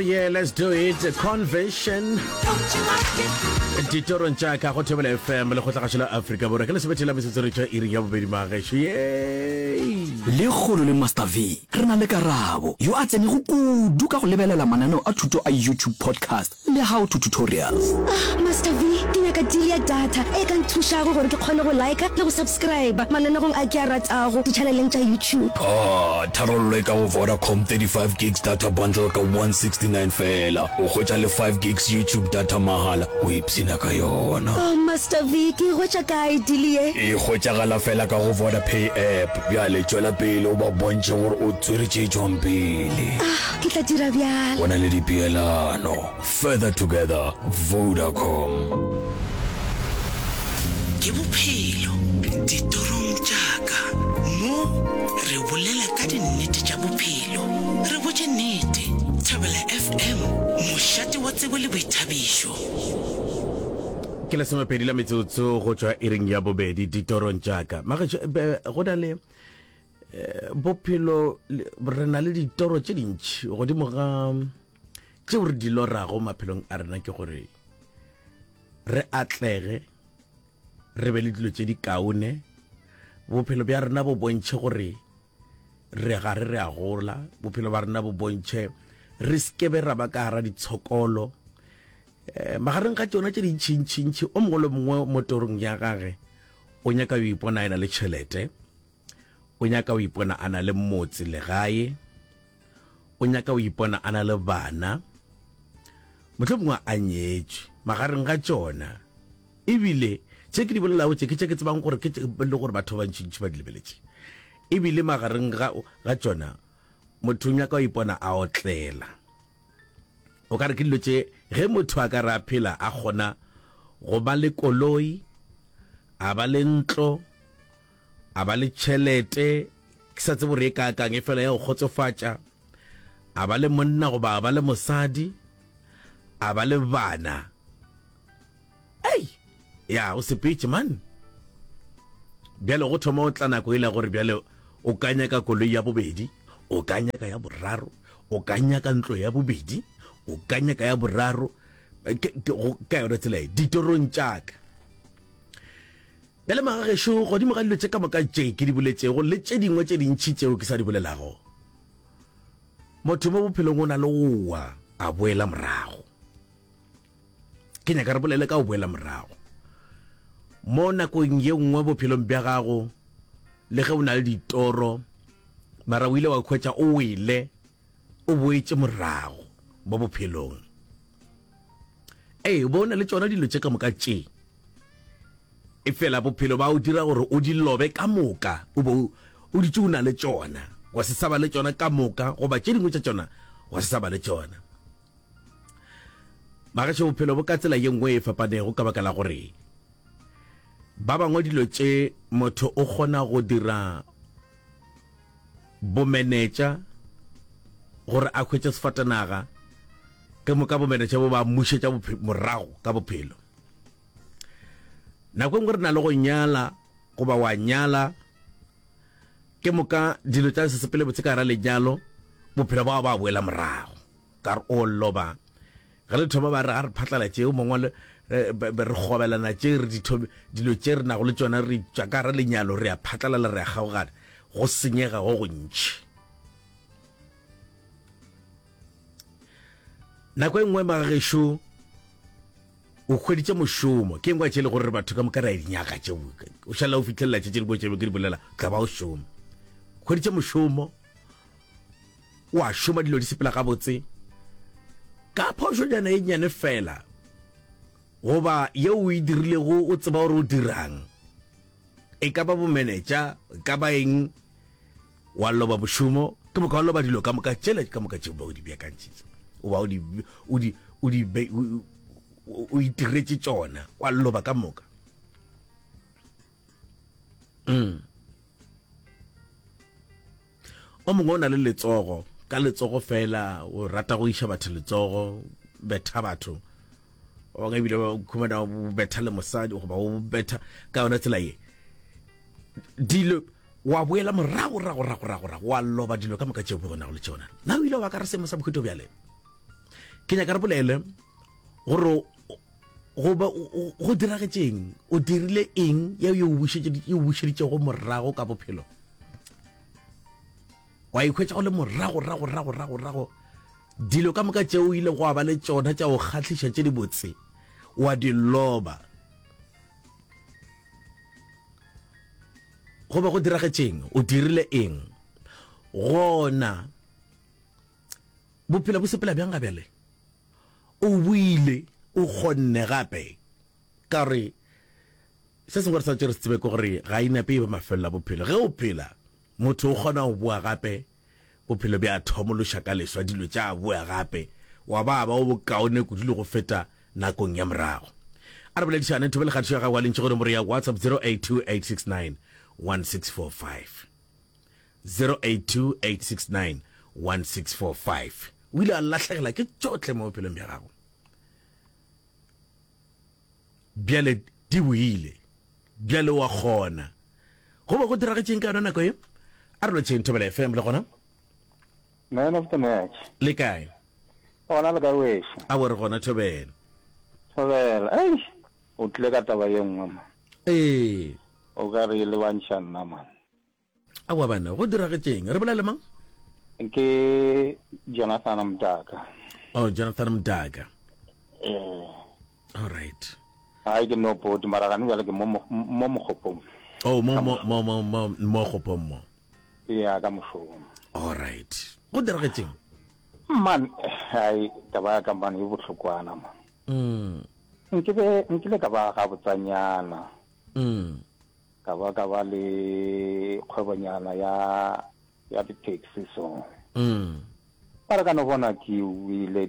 yeah, let's do it. Convention. Ditoron Chaka, Hotel FM, le Kotla Kashila Africa, but I can see la message reach Iria Baby Magash. Yay! Le kholo le Master V. Re na le karabo. Yo a tsene go kudu ka go lebelela mananeo a thuto a YouTube podcast le how to tutorials. Master V, ke nyaka deal ya data e ka nthusha go gore ke kgone go like le go subscribe mananeo a ke a ratsago di channeleng tsa YouTube. Tharollo ka go Vodacom 35 gigs data bundle ka 169 fela. O khotsa le 5 gigs YouTube data mahala. O ipsina ka yona. Oh Master V, ke go tsa ka deal ye. E khotsa gala fela ka go Vodapay app. Ya le tswela pele o ba bontshe gore o tswere tshetsong pele. Ke tla dira byala. Bona le dipielano. Further together, Vodacom. Ke bophelo ditorong tjaka mo re bolela ka dinnete tša bophelo re botše nnete Thobela FM mošate wa tsebo le boithabišo Ke la sema pedi la metsotso go tswa iring ya bobedi ditorong tjaka maga go na le bophelo re na le ditoro tše dintši godimo ga tšeo re di lorago maphelong a rena ke gore re atlege re be le dilo tše di kaone bophelo bja rena bo bontšhe gore re gare re a gola bophelo ba rena bo bontšhe re skebe ra ba ka hara ditshokolo magareng ga tsona tše dintšintšintši o mongwe le mongwe mo torong ya gage o nyaka o ipona ena le tšhelete o nyaka o ipona ana le motse le gae o nyaka o ipona ana le bana motho mongwe a nyetše magareng ga tsona ebile tse ke di bolelago tse ke tsebang gore ke le gore batho ba ntšintši ba di lebeletše ebile magareng ga tsona motho o nyaka o ipona a otlela o ka re ke dilo tše ge motho a ka re a phela a kgona go ba le koloi a ba le ntlo a ba le tšhelete ke sa tsebo re e kakang e fela ya go kgotsofatša a ba le monna goba a ba le mosadi a ba le bana ya o sepetse man bjale go thoma o tla nako ile gore bjale o ka nyaka koloi ya bobedi o ka nyaka ya boraro o ka nyaka ntlo ya bobedi o ka nyaka ya boraro ka yona tsela ditorong tšaka bjale magagesho godimo ga dilo tše ka moka tše ke di boletsego le tše dingwe tše dintšhi tšeo ke sa di bolelago motho mo bophelong o na le gowa a boela morago ke nyaka re bolele ka o boela morago mo nakong ye nngwe bophelong bja gago le ge o na le ditoro mara o ile wa khwetša o wele o boetse morago mo bophelong bona le tsona dilo tše ka moka tše e fela bophelo ba o dira gore o di lobe ka moka o di tše o na le tsona wa se saba le tsona ka moka goba tše dingwe tša tsona wa se saba le tsona magaše bophelo bo ka tsela ye nngwe e fapanego ka baka la gore ba bangwe dilo tše motho o kgona go dira bomenetša gore a khwetše sefatanaga ke moka bomenetša bo ba mušetša morago ka bophelo nako engwe re na le go nyala goba wa nyala ke moka dilo tša sesepele botse ka hara lenyalo bophelo ba ba boela morago ka re o loba ge le thoma ba re ga re phatlala tšeo mongwe re gobelana tše re dilo tše re nago le tsona re tšwa ka hara lenyalo re a phatlalala re a kgaogana go senyega go go ntšhi nako e nngwe magagešo o hweditše mošomo ke engwe tše le gore batho ka moka ra dinyaka tšeo o šala o fitlhelela tše dingwe tšebe ke di bolela ka ba o šoma hweditše mošomo o a šoma dilo di sepela gabotse ka phošonyana e nnyane fela goba yeo o e dirilego o tseba gore o dirang e ka ba bomenetša e ka ba eng wa loba mošomo ke moka wa loba dilo ka moka tšela ka moka tšeo ba o di beakantšitše oba o itiretše tšona wa loba ka moka o mongwe o na le letsogo ka letsogo fela o rata go iša batho letsogo betha batho o ga ebile ba khumana o betha le mosadi goba o betha ka yona tsela ye dilo wa boela morago wa loba dilo ka moka tšeo go na go le tšona na o ile wa ka re semo sa bokhuto bjale ke nyaka re bolele gore go diragetseng o dirile eng ya yo bušeditse go morago ka bophelo wa ikhwetša go le morago dilo ka moka tšeo ile go aba le tšona tša go kgatlhiša tše di botse wa di loba go ba go diragetseng o dirile eng gona bophelo bo sepela bjang gabjale o buile o kgonne gape ka re se sengwe re sa tšere se tsebe ke gore ga inape e ba mafelelo a bophelo ge o phela motho o kgona go bua gape bophelo bja thomološa ka leswa dilo tša bua gape wa ba o bokaone kudile go feta nakong ya morago a re boledišane thobele kgatišo ya gago wa lentše gore more ya whatsapp 082869 1645 082869 1645 o ile a latlhegela ke tšotlhe mo bophelong bja gago bjale di buile bjale wa kgona go ba go diragetseng ka yona nako e a re lotšheng Thobela FM le gona Man of the match. le kae Ona le ka wešo. a bore gona Thobela Thobela. Ei, o tlile ka taba ye nngwe ma. ee O ka re le wantšha nna man. a wa bana go diragetseng re bolele mang Ke Jonathan Mdaka. oh Jonathan Mdaka all right Ai ke no poti mara ka nngwe ke mo mogopong. oh mo gopong mo Ya ka mošomo. all right go diragetseng Man, ai taba ya ka man e botlhokwana ma. Nkile ka ba ga botsanyana. Ka ba le kgwebonyana ya di-taxi so. Para ka no bona ke wile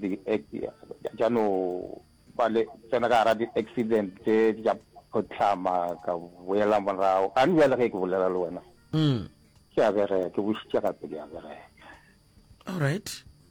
jano ba le tsena ka ra di-accident tse ja potlama ka boela morago a nne le ge ke bolela le wena ke a bereka ke bušitše gape ke a bereka all right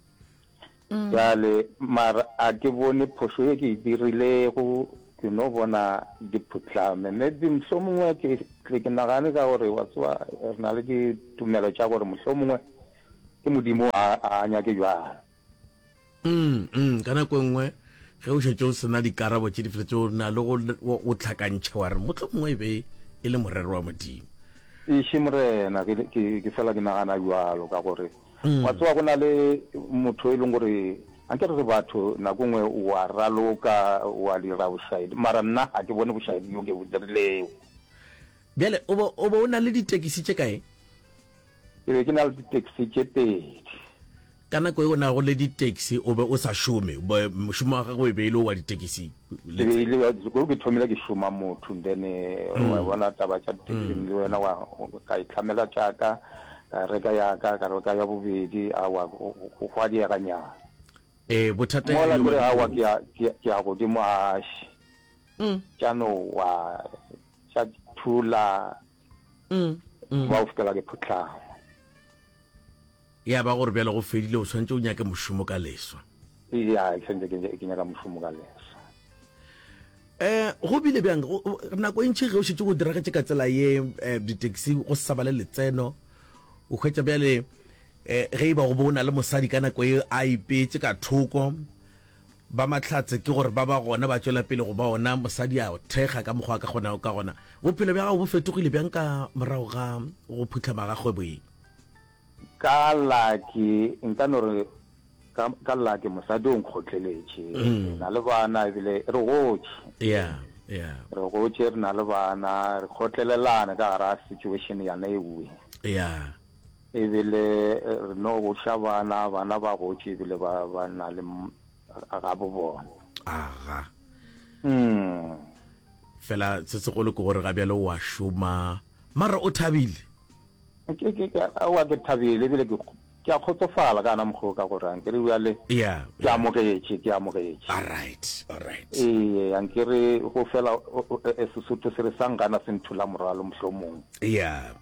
jale mara a ke bone phoso e ke e dirilego ke no bona diphutlame maybe mohlomongwe ke nagane ka gore wa tsewa re na le ditumelo tša gore mohlomongwe ke modimo a nyake jwalo ka nako nngwe ge o šetse o sena dikarabo tše di fete o na le go tlhakantšha wa re motlho mongwe e be e le morero wa modimo iše morena ke fela ke nagana jwalo ka gore wa tsewa go na le motho e leng gore anke re batho nako nngwe wa raloka wa dira bošaedi mara nna ga ke bone bošaedi yo ke bo dirileo bjale o bo o na le ditekisi tše kae ke be ke na le di-taxi tše pedi ka nako e o na go le di-taxi o be o sa šome mošomo wa gago e be e le wa ditekisi ke thomile ke šoma motho then wa bona taba tša di-taxi le wena ka itlhamela tšaka ka reka yaka ka reka ya bobedi awa go hwa dieganyana bothata mola kere awa ke a godimo aše tšano wa tša thula ba o fetela ke phutlama ya ba gore bjale go fedile o tshwanetse o nyake mošomo ka leswa ya sentse ke nyaka mošomo ka leso go bile bjang nako e ntšhi ge o šetse go diragetse ka tsela ye di-taxi go sa ba le letseno o hwetša bjale ge e ba go bona le mosadi ka nako e a ipetse ka thoko ba mahlatse ke gore ba gona ba tšwela pele go ba ona mosadi a thekga ka mokgwa ka gona ka gona bophelo bja gago bo fetogile bjang ka morago ga go phutlhama ga kgweboeng ka laki nka no re ka laki mosadi o nkgotleletše na le bana ebile re gotše re gotše re na le bana re kgotlelelane ka gara situation yana ewe ebile re no goša bana ba gotše ebile ba na le ga bo bona aga fela se segolo ke gore ga bjale wa šoma mara o thabile wa ke thabile ebile ke a kgotsofala kana mokgwa ka gore ankere bjale ke amogetše all right ee ankere go fela sesotho se re sankana se nthula moralo mohlomong ya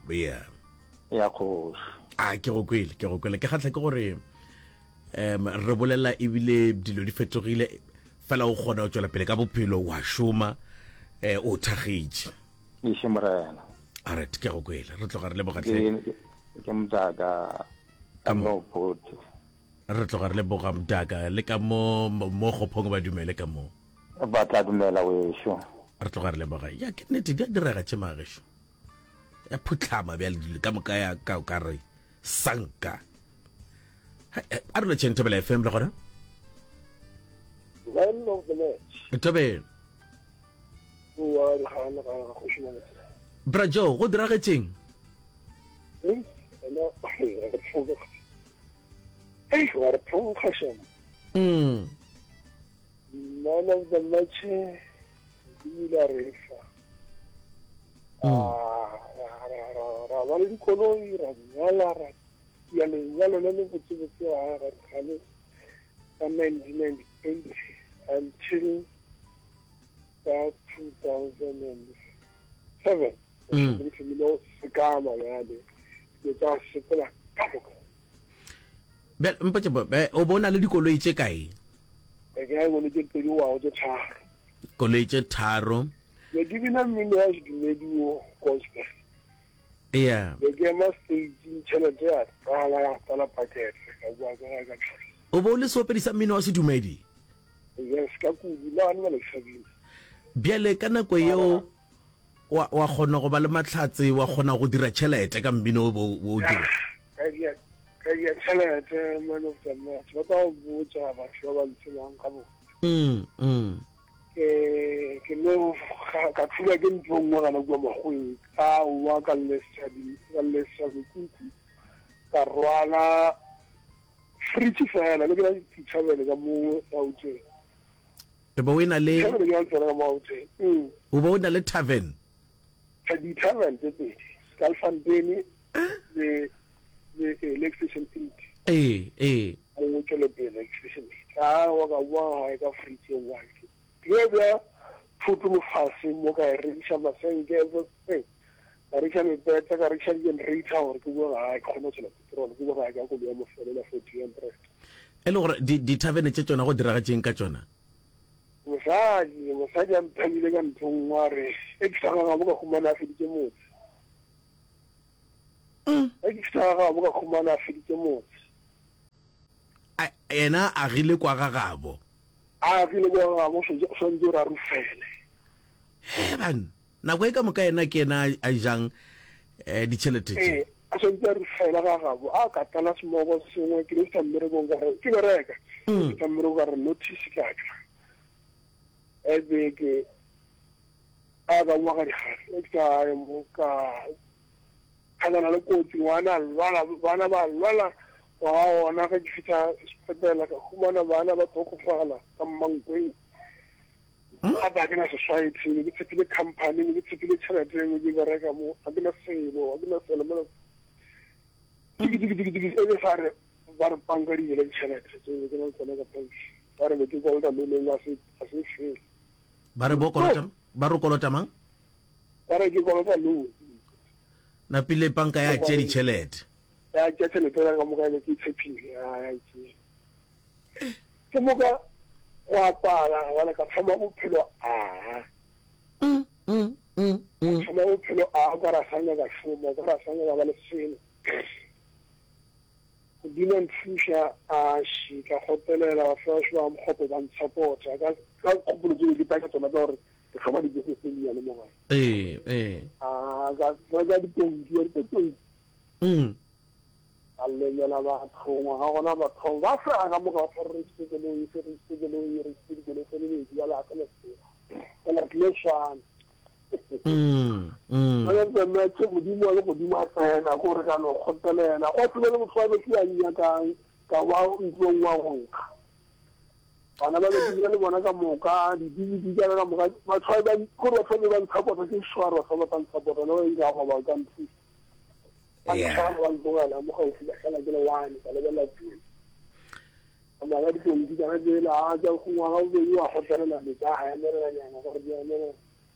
kgoši ke go kwele ke kgatlha ke gore re bolela ebile dilo di fetogile fela o kgona go tswela pele ka bophelo wa šoma o thagetse iše morena alright ke go kwele re tloga re le bogatlhe ke Mdaka ka no poti re tloga re le boga mdaka le ka mo gophong ba dumele ka mo ba tla dumela wešo re tloga re le boga ya ke nnete di a direga tšemagesho ya phutlhama bjale dilo ka moka ya ka re sanka a re le tšheng Thobela FM le gona Thobela Brajo go diragetseng none of the match dila refa ra ba le dikoloi ra nyala ra ya lenyalo le le botsebotse ga ra khale ka 1998 until 2007 no sekama yale ke tsa sepela be mpotse o bona le dikoloi tse kae ke go le ke pedi wa o tse tharo koloi tse tharo le di bina mmino ya dimedio gospel yeah ke ma stage chelete ya tala packet ka bua ka o bo le sopedisa mmino wa sedumedi yes ka kudu la nna le sabile bjale ka nako yeo wa kgona go ba le matlhatse wa kgona go dira tšhelete ka mmino o dira ka ya tšhelete man of the match ba tla botsa batho ba ntselang ka bo ke no ka thula ke ntlo mo ga na go magwe ka wa ka lesa kuku ka rwala free fela le ke tshabele ka mo auto e ba wena le o ba wena le tavern di tavern tse pedi Skalfontein le election 8 mo ke le election wa ka wa ka free wa ke thuto mo fase mo ka re tsha masenke everything ka re tsha me beta ka re tsha generator gore ke go ga khona tsela petrol ke go ga ka go ya mo fela 40 e le gore di tavern tse tsona go dira tseng ka tsona mosadi a mphabile ka nthong wa re e ke sa ga mo ka khumana feditse motse e ke sa ga mo ka khumana feditse motse ena a rile kwa gagabo a file go ga mo so ndira rufele ban na go ka moka ena ke ena a jang ditšhelete tse a so ndira rufele ga gabo a ka tala smogo sengwe ke le sa mmere go ga ke bereka ke mmere go ga notice ka ke a ga wa ga di ga mo ka kana le kotsi wana bana ba lwala wa ona ga ke fita sepetela ka humana bana ba tokofala ka mangwe a ba ke na society le ke tsile company le ke tsile charity le ke bereka mo a ke na selo mo digi e fare ba re pangari le charity ke na tsona ka pension ba re ke go da le la se se ba re kolota mang ba re ke kolota lo na pile banka ya tšedi tšhelete ya ke tšhelete ka mo ka le ke tshepile ya ke mo ka wa pala wala ka thoma bophelo thoma bophelo ka ra sanya ka šoma ka ra sanya ka ba le selo dino nthusha a shi ka hotelela first wa mkhopo ba nsupporta ka khopolo tse di paka tsona ka gore ke tlhoma di business tse di le mo gae ga di pongi di pongi alle yana ba thoma ga gona ba thoma ba sa ga mo ka re se le ya la ka le la tleshana ba me tse mo di mo tsena go re ka no hotelela o tlile mo tswa ke ya nya ka wa ntlo wa go bana ba le bona ka moka di ka ka moka ba tshwa ba go re tsone ba ntshapota ke shwaro sa ba ntshapota no e ga ba ka ntse ya ba ntogala mo ga o fila kala ke le wani ka le la tsi ama ga di di ka le la ja go wa go be wa hotelela le ka ha ya mere nyana go di ya mere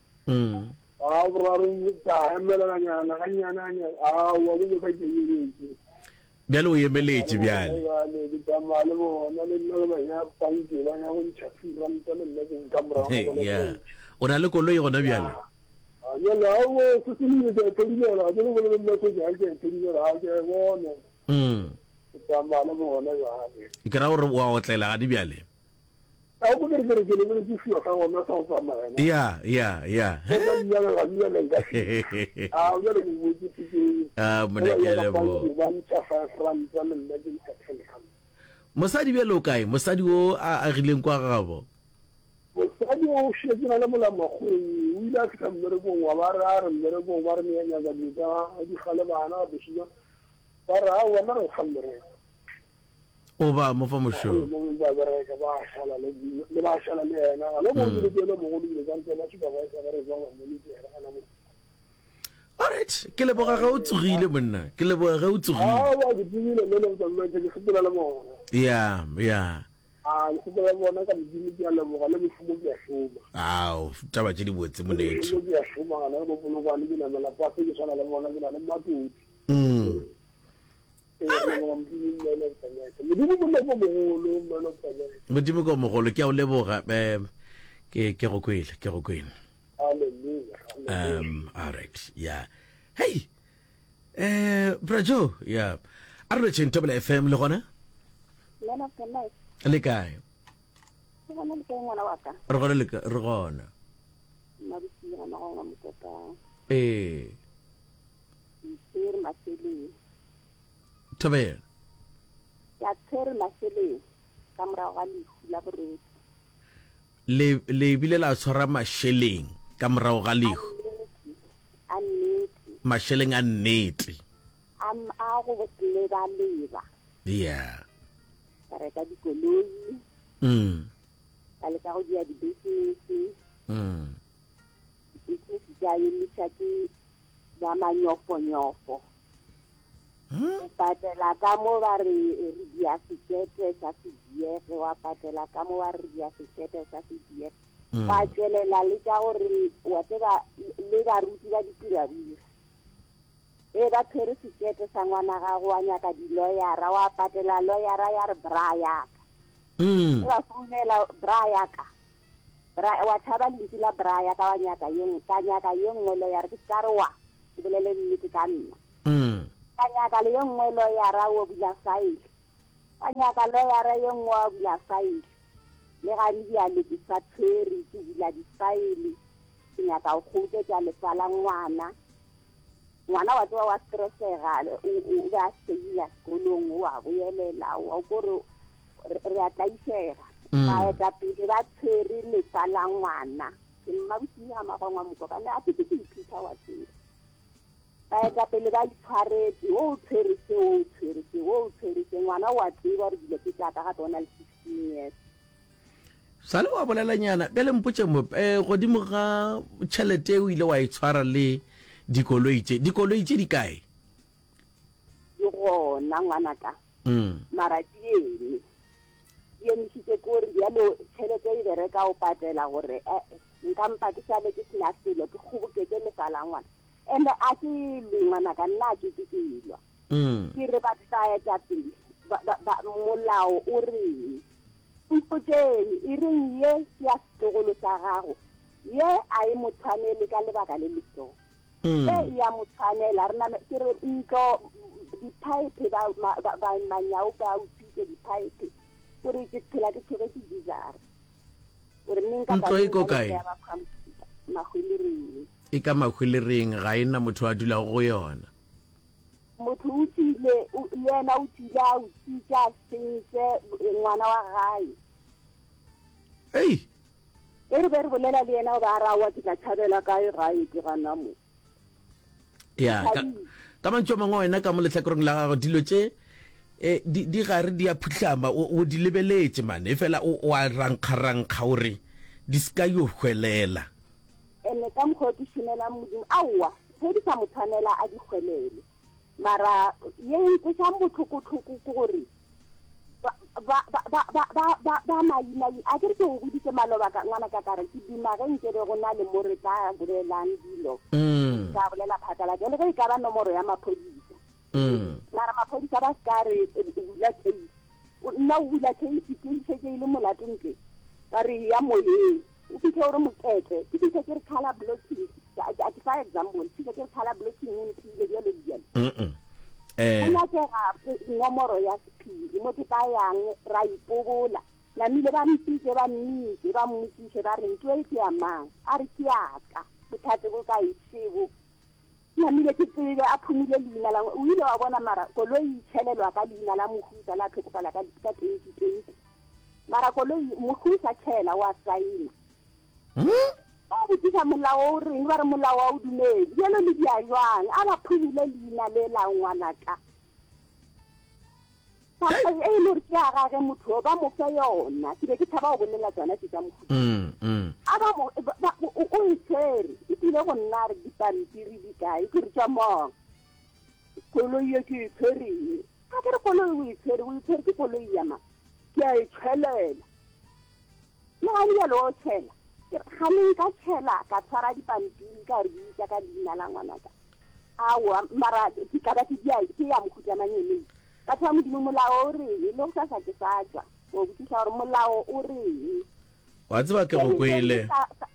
bjale o emeletše bjale o na le koloi gona bjale tsamaya le bona jale ke ra gore wa otlela ga di bjale a go ke re ke le ke fio ga ona sa o tsamaya ya a o le ke botse ke monekele bo ba ntsa fa ranta le nna ke ka tsela mosadi bjale o kae mosadi o a agileng kwa gabo mosadi o shetse na le molamagweng o ile a fitla mmerekong wa ba re a re mmerekong ba re meanyaka dika di gale bana ba bešia ba re a wena re ga mmereko o ba mo fa mošomo ba bereka ba šala le ba šala le yena le mo le le mo go le ka ntse ba ba ba re ba mo le tsere ana mo alright ke leboga ga o tsogile monna ke leboga ga o tsogile ba di bile le le tsamaya ke sepela le mo ya a go ba bona ka di ke le mo le mofumo ke a shoma ao taba tse di botse monete ke a shoma na go bolo ba le dina la pa ke sana le bona ke na le matuti modimo ko mogolo ke a o leboga ke go kwele alright yeah hey brajo yeah a re tšeng Thobela FM le gona le kae re gona re gona Thobela ya tsere maseleng ka morago ga lehu la borotho le bile la tshwara masheleng ka morago ga lehu a nnete masheleng a nnete a go leba yeah ka reka dikoloi ka leka go dia di-business business ja emisa ke ya manyofonyofo patela ka mo ba re dia sekete sa diege wa patela ka mo ba re dia sekete sa diege ba tswelela le ka gore wa tseba le ba ruti ba ditirabi ba tsere sekete sa ngwana ga go anyaka di lawyera wa patela lawyera ya re braya ba funela braya ka wa thaba le la braya ka wa nyaka yeng lawyer ke karwa bolele nnete ka nna kanyaka le yengwe lawyera o bula file kanyaka lawyera yengwe o bula file le ga di ya le sa tsere ke bula di file ke nyaka go tsa le sala ngwana wa twa wa stressega o ga seila kolong wa boyelela wa gore re a tlaisega ba eta pele ba tsere le sala ngwana ke mmabusi ya magongwa moko kana a tse ke ipitsa wa tsere ka pele ba itshwaretse o tshweretse ngwana wa tseba re dile ke tla ka tsona le 16 years sale wa bolelanyana bele mpotse mo godimo ga tšhelete o ile wa itshwara le dikoloi tse di kae di gona ngwana ka mara di emisitse kore dialo tšhelete e bereka o patela gore nkampa ke sale ke sena selo ke kgoboketse lefala ngwana and a ke le ngwana ka nna ke ilwa ke re ba tsaya tsa pele molao o re mpotseng e reng ye ya setogolo sa gago ye a e motshwanele ka lebaka le leso ye ya motshwanela re name ke re ntlo dipipe ba manyao ba utswitse dipipe gore ke phela ke tshwere ke dijara gore ntlo e ko kae magwelering e ka magwelering ga ena motho a dula go yona motho o tsile yena o tsile a utswitse a sentse ngwana wa gae ei e re be re bolela le yena o ba rawa ke tla tšhabela kae gae ke gana mo ya ka mantšho mangwe wena ka mo letlhakoreng la gago dilo tše di gare di a phutlhama o di lebeletse mane e fela o a rankga gore di ska yo hwelela ene ka mokgwa ke šomela modimo aowa ge di sa mo tshwanela a di hwelele mara ye nkweša botlhoko-tlhoko ke gore ba mainaina a ke re ke go goditse maloba ngwana ka kare ke dima ge nke be go na le mo re tla bolelang dilo ka bolela phatala jale ge e ka ba nomoro ya maphodisa mara maphodisa ba se ka re bula case nna o bula case ke ntšheke e le molatontle ka re ya moyeng o fitlhe gore mokete ke fitlhe ke re color blocking a ke fa example fitlhe ke re color blocking o ntlile bjalo bjalo nyakega nomoro ya sephiri mo ke tayang ra ipobola namile ba mpitse ba nnitse ba mmotsise ba reng ke ya mang a re ke yaka bothate bo ka isebo namile ke tsebe a phumile leina la o ile wa bona mara koloi itshelelwa ka leina la mohuta la tlhokofala ka 2020 mara koloi mohuta tshela wa saina ba botisa molao o reng ba re molao wa o dumedi jalo le dia jwang a ba phumile leina le la ngwanaka e le re ke aga ge motho ba mo fe yona ke be ke thaba go bolela tsona ke tsa mohuta a ba mo o itsere e tile go nna re dipampiri di kae ke re tsa mong koloi ye ke itsere a ke re koloi o itsere ke koloi ya ma ke a itshelela le ga le yalo o tshela ga ne ka tshela ka tshwara dipampiri ka re bitsa ka leina la ngwanaka awa mara ke ka ba ke ya mohuta manyeleng ka tshwa modimo molao o reng le go sa ke sa tswa o botisa gore molao o reng wa tseba ke go kwele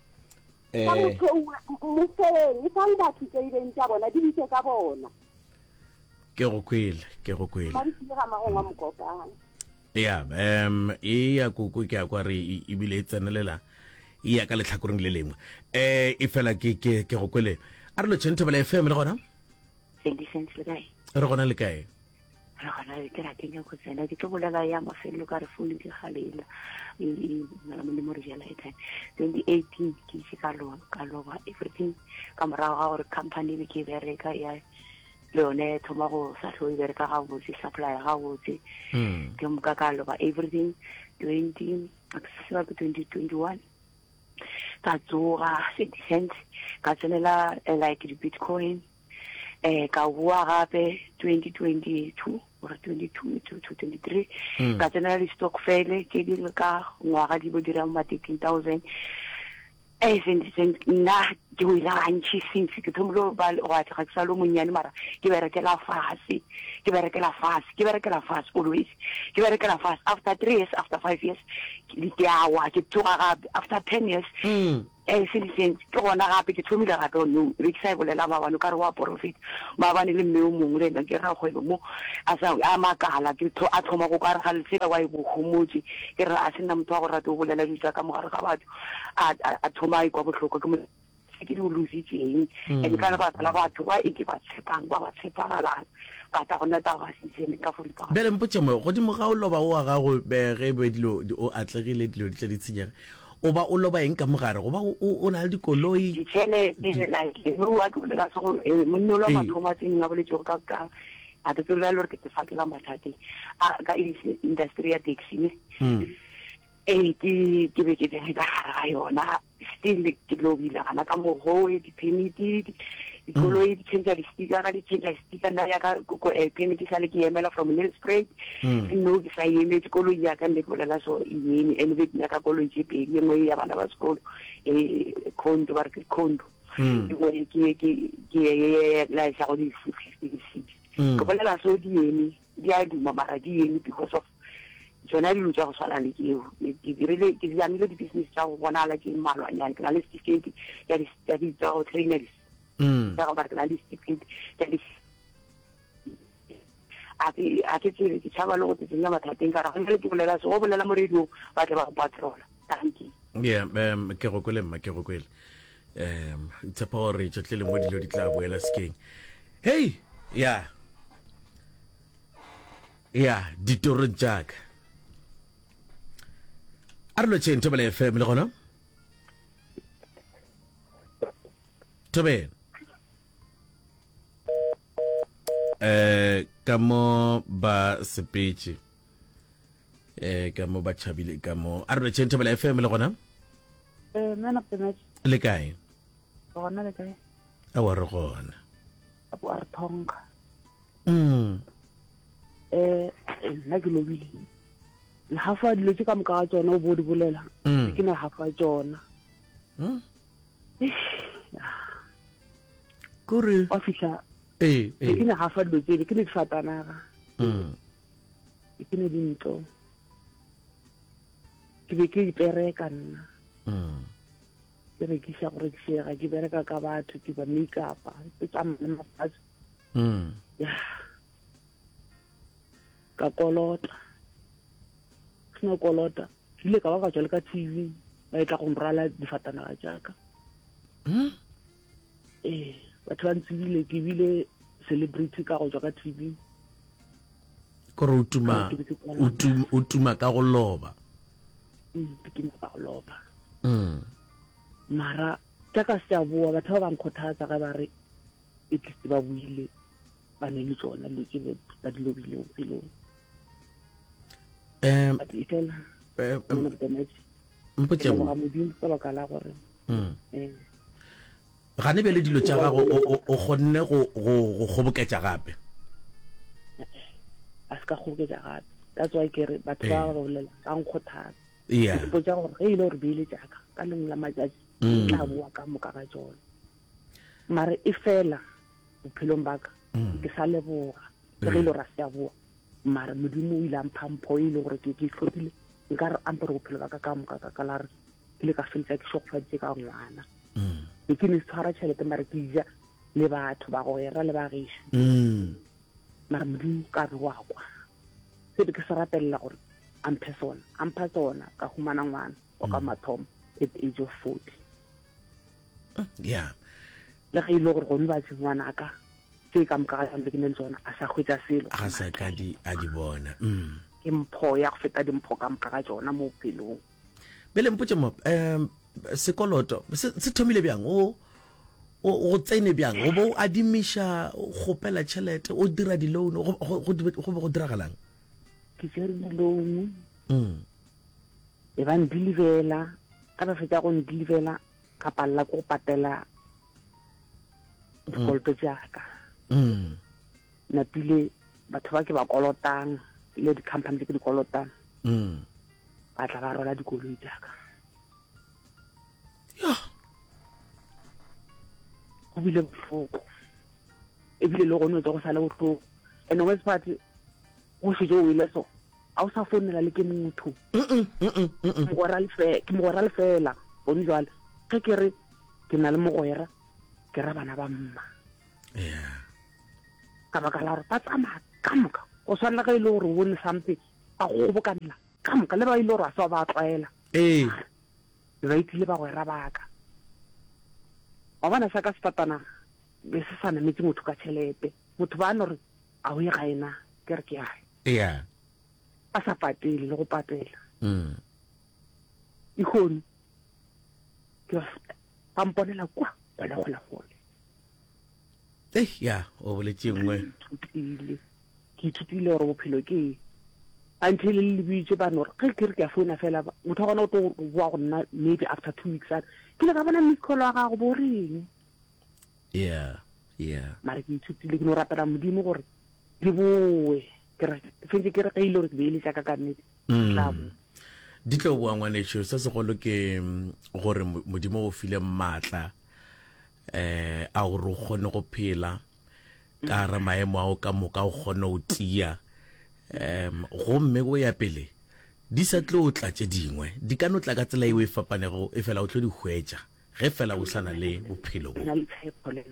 mofeng e fang batho tse ileng tsa bona di bitse ka bona ke go kwele ba di ga magong a mokopana ya e ya kuku ke ya kwa re ebile e tsenelela e ya ka letlhakoreng le lengwe e fela ke go kwele a re lo tshente bela FM le gona re gona le kae re gona ke ra kenya go tsena ke tlo bolela ya mafelo ka re fole ke galela la mo mo re jela ita 2018 ke se ka loba everything ka morago ga gore company be ke bereka ya leone thoma go sa tlhoi bereka ga botse supply ga botse ke mo ka loba everything 2021 ka tsoga 50 cents ka tsenela like the bitcoin ka bua gape 2022 or 22 to 23 ka tsena le stockfele ke di ka ngwaga di bo dira ma 13000 nna ke o ila gantši since ke thomile ba wa tla ka salo monyane mara ke berekela fase always ke berekela fase after 3 years after 5 years ke diawa ke tsoga after 10 years since ke gona gape ke thomile gape no re ke sa bolela ba bana ka re wa profit ba bana le mme o mongwe le nna ke ra go mo a makala ke a thoma go ka re ga le tsela wa e bo humotse ke re a sena motho wa go rata o bolela ditsa ka mogare ga batho a thoma e kwa botlhoko ke mo ke di lositseng e ka ba tsala batho ba e ke ba tshepang ba tshepagalana ba ta gona ta ba sitseng ka foripa bele mpotse mo go di mo ga o loba o ga go be be dilo o atlegile dilo di tshenyega o ba o loba eng ka mogare go ba o na le dikoloi ditshele le like mo wa go la so mo no lo mathoma tseng nga bole tso ka a te tlola lo ke te fakela mathate a ka industry ya taxi ke be ke be ga yona still ke lo bila kana ka mo go di permit dikoloi di tshentsa di sticker ga di tshentsa sticker na ya ka go permit sa le ke emela from Nelspruit no ke sa eme dikoloi ya ka le bolela so yeni ene be ya ka koloi je pe ye mo ya bana ba sekolo kondo ba ke kondo ke la sa go di 56 ko bolela so di yeni di a di mara di yeni because of jona di lutsa go sala le ke dirile ke diamile di business tsa go bona la ke malwa nyane ke na le certificate ya di tsa go trainers ka go batla le certificate ya di a ke tsere ke tshaba le go tsenya mathateng ka ra go le ke bolela so go bolela mo radio ba tla ba patrola thank you yeah ke go kwele it's a power rate tle le mo dilo di tla boela skeng hey yeah ditoro jack arlo chen to bele FM le gona tobe ka mo ba speech ka mo ba chabile ka mo arlo chen to bele FM le gona nana pena le kae gona le kae a wa re gona apo a thonga nna ke lobile le hafa dilo tse ka moka ga tsona o bo di bolela ke na hafa tsona kore officer ke na hafa dilo tse ke ne ke fatanaga ke ne dintlo ke be ke ipereka nna ke rekisa go rekisega ke bereka ka batho ke ba make up ke tsamaya mafatshe ka kolota sena kolota ile ka ba ka tswela ka TV ba tla go nrala difatanaga jaaka batho ba ntsibile ke bile celebrity ka go tswa ka TV kore o tuma ka go loba ke ka go loba mara ka se a bua batho ba bang khothatsa ga ba re e tlise ba buile ba ne le tsona le ke ba di lobile o pelo mpotse mo modimo ka baka la gore ga ne be le dilo tsa gago o gonne go goboketsa gape a se ka goboketsa gape that's why ke re batho ba ba bolela ka nkgothatsa yeah go tsa gore ge ile gore beile jaaka ka leng la matsatsi tla bua ka moka ga tsona mare e fela bophelong baka ke sa leboga le ge ile ra se a bua mare modimo o ile a mphampho ile gore ke tlhophile nka re ampere bophelo baka ka moka ka la re ke le ka feltsa ke shokfaditse ka ngwana ke ne tshwara tšhelete mare ke ja le batho ba go era le ba gešo mare modimo ka re wa kwa se ke se ratelela gore ampha tsona ka humana ngwana o ka mathomo at the age of 40 yeah le ge ile gore go ba tse ngwana ka se ka moka ga ke ne tsona a sa khwetsa selo ga sa ka di a di bona ke mpho ya go feta dimpho ka moka ga tsona mo pelong bele mpotse mo sekoloto se thomile bjang o tsene bjang o bo adimisha go pela tšhelete o dira di loan go diragalang ke tsere di loan e ba ndilivela ka ba fetsa go ndilivela ka palla go patela dikoloto jaaka na pile batho ba ke ba kolotang le di company ke di kolotang ba tla ba rola dikoloi jaaka go bile botlhoko ebile le gone go sala botlhoko and always party go se jo ile so a o sa fonela le ke motho mogwera le fela bone jwale ge ke re ke na le mogwera ke ra bana ba mma ka baka la gore ba tsamaya ka moka go swanela ka ile gore o bone something a gobokanela ka moka le ba ile gore a sa ba tlwaela ba itile bagwera baka wa bona sa ka sefatana be se sa nametse motho ka tšhelete motho ba no re a o e gaena ke re ke ae a sa patele le go patela ikgone ke ba mponela kwa wena gona gole o boletse nngwe ke ithutile gore bophelo ke until le lebitse ba no re ke re ke a founa fela motho gona o tlo bua go nna maybe after 2 weeks ke le ka bona miss call wa gago bo reng mare ke ithutile ke no rapela modimo gore di boe ke re fentse ke re ka ile gore ke beile tsa ka nnete di tlo bua ngwanetšo se segolo ke gore modimo o file maatla a gore o kgone go phela ka ra maemo ao ka moka o kgone o tia gomme go ya pele di sa tlo o tla tse dingwe di ka no tla ka tsela eo e fapanego e fela o tlo di hwetša ge fela o sana le bophelo ke na le tshepo le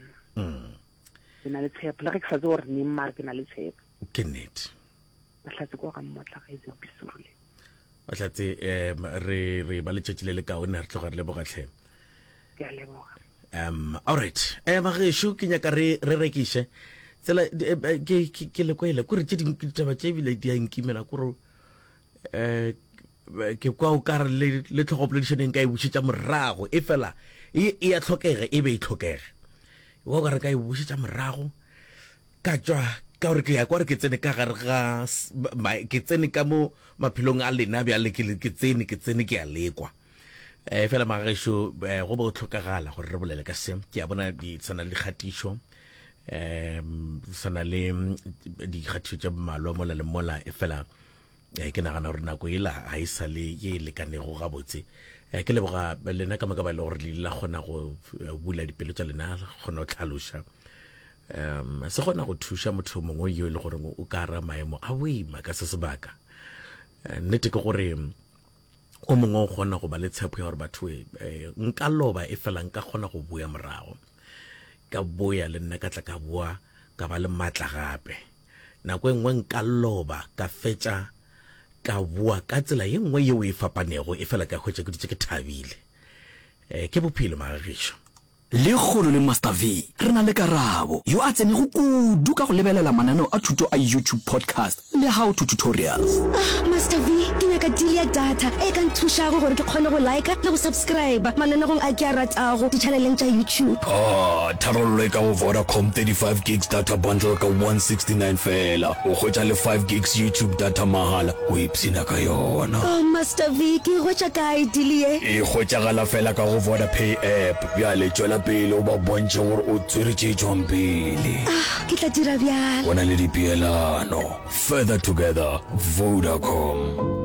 ge ke sa tse gore ne mmare ke na le tshepo ke nnete mahlatse kwa ga mmotla ga etse pisule mahlatse re ba letšatši le le kaone re tloga re lebogatlhe ke a leboga alright magešo ke nyaka re rekiše tsela ke lekwele kore tše dingwe ditaba tše ebile di a nkimela kore ke kwa o ka re le tlhogopoledišaneng ka e bušetša morago e fela e a tlhokege e be e tlhokege wa ka re ka e bušetša morago ka tswa ka gore ke ya kwa re ke tsene ka gare ga ke tsene ka mo maphelong a lena bjale ke tsene ke a lekwa fela magešo go ba o tlhokagala gore re bolele ka se ke a bona di tsana le dikgatišo sana le dikgatišo tša mmalwa mola le mola e fela ke nagana gore nako ela ga e sa le ye e lekanego gabotse ke leboga lena ka moka ba e le gore le la kgona go bula dipelo tša lena kgona go tlhaloša se kgona go thuša motho mongwe yo e le gore o ka ra maemo a boima ka se sebaka nnete ke gore o mongwe o kgona go ba le tshepo ya gore batho nka loba e fela nka kgona go bua morago ka boya le nna ka tla ka bua ka ba le maatla gape nako engwe nka loba ka fetša ka bua ka tsela ye nngwe yeo e fapanego e fela ka hwetša ke dutse ke thabile ke bophelo magagišo le kgolo le Master V re na le karabo yo a tsenego kudu ka go lebelela mananeo a thuto a YouTube podcast le how to tutorials. Master V ke nyaka deal ya data e ka nthušago gore ke kgone go like le go subscribe mananegong a ke a ratago di-channeleng tša YouTube. Tharollo e ka go Vodacom 35 gigs data bundle ka 169 fela o hwetša le 5 gigs YouTube data mahala o ipsina ka yona. Master V ke hwetša kae deal ye? E hwetšagala fela ka go Vodapay app bjale tšwela pele o ba bontše gore o tswere tše tšwang pele. Ke tla dira bjalo. Bona le dipeelano. Further together, Vodacom.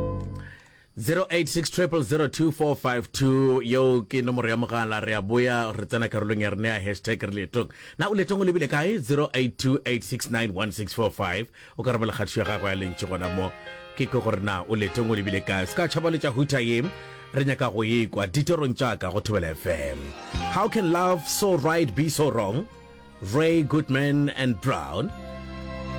0860002452 yo ke nomoro ya mogala re a boya re tsena karolong ya rene ya hashtag re letong na o letong o lebile kae 0828691645 o ka rabela kgatšo ya gago ya lentše gona mo ke gore na o letong o lebile kae ska tšhabaletša huta ye re nyaka go ekwa ditorong tša ka go Thobela FM. How can love so right be so wrong? Ray Goodman and Brown